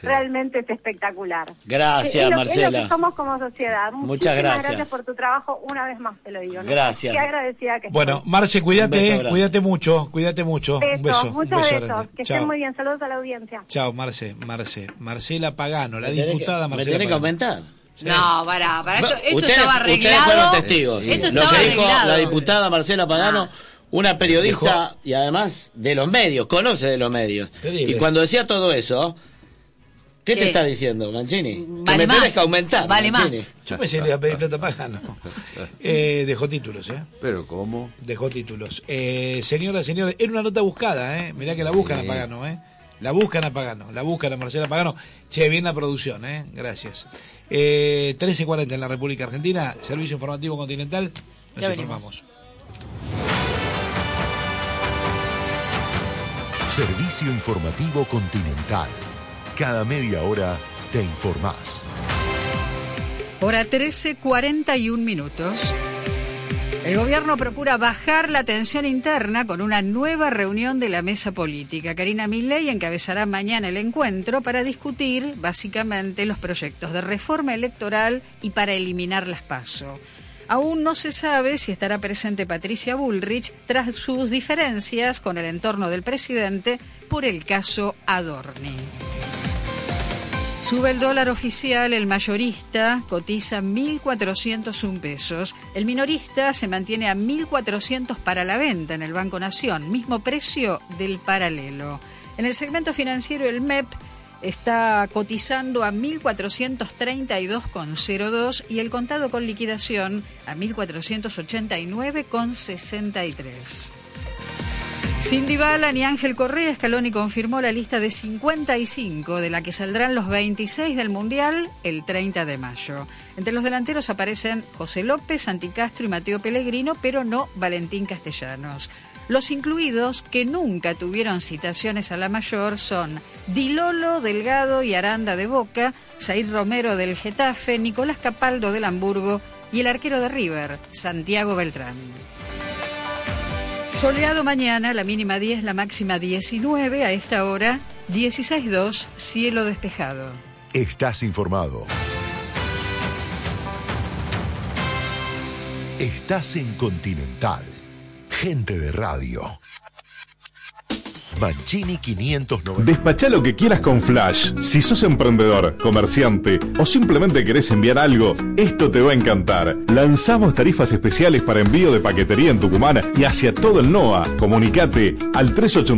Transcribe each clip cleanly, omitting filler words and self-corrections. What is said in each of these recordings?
realmente es espectacular. Gracias, Marcela. Es lo que somos como sociedad. Muchas gracias por tu trabajo, una vez más te lo digo, ¿no? Gracias. Qué agradecida que Bueno, estoy. Marce, cuídate mucho. Besos, Un beso. muchos besos. Grande. Que Chao. estén muy bien. Saludos a la audiencia. Chao, Marcela Pagano, la diputada Me Marcela tenés que Pagano. aumentar. Sí. No, pará, esto Ustedes estaba arreglado. Ustedes fueron testigos. Esto Lo estaba que dijo arreglado. la diputada Marcela Pagano, una periodista y además de los medios, conoce de los medios. Y cuando decía todo eso, ¿qué te está diciendo, Mancini? Vale que me más. tenés que aumentar. Vale Mancini. más. Yo pensé que le iba a pedir plata a Pagano. Dejó títulos, ¿Pero cómo? Dejó títulos. Señoras, señores, era una nota buscada, Mirá que la buscan a Pagano, La buscan a Pagano, la buscan a Marcela Pagano. Che, bien la producción, gracias. 13:40 en la República Argentina, Servicio Informativo Continental, nos informamos. Servicio Informativo Continental. Cada media hora te informás. Hora 13:41. El gobierno procura bajar la tensión interna con una nueva reunión de la mesa política. Karina Milei encabezará mañana el encuentro para discutir básicamente los proyectos de reforma electoral y para eliminar las PASO. Aún no se sabe si estará presente Patricia Bullrich tras sus diferencias con el entorno del presidente por el caso Adorni. Sube el dólar oficial, el mayorista cotiza 1.401 pesos. El minorista se mantiene a 1.400 para la venta en el Banco Nación, mismo precio del paralelo. En el segmento financiero, el MEP está cotizando a 1.432,02 y el contado con liquidación a 1.489,63. Cindy Balan y Ángel Correa Scaloni confirmó la lista de 55, de la que saldrán los 26 del Mundial el 30 de mayo. Entre los delanteros aparecen José López, Santi Castro y Mateo Pellegrino, pero no Valentín Castellanos. Los incluidos, que nunca tuvieron citaciones a la mayor, son Di Lolo, Delgado y Aranda de Boca, Zaid Romero del Getafe, Nicolás Capaldo del Hamburgo y el arquero de River, Santiago Beltrán. Soleado mañana, la mínima 10, la máxima 19, a esta hora 16:02, cielo despejado. Estás informado. Estás en Continental. Gente de radio. Mancini 590. Despachá lo que quieras con Flash. Si sos emprendedor, comerciante o simplemente querés enviar algo, esto te va a encantar. Lanzamos tarifas especiales para envío de paquetería en Tucumán y hacia todo el NOA. Comunicate al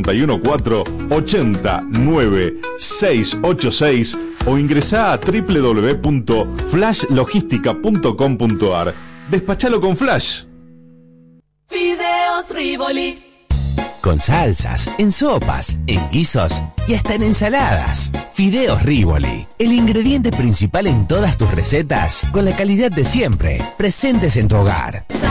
3814-809686 o ingresá a www.flashlogistica.com.ar. Despachalo con Flash. Fideos Rivoli. Con salsas, en sopas, en guisos y hasta en ensaladas. Fideos Rivoli, el ingrediente principal en todas tus recetas, con la calidad de siempre, presentes en tu hogar.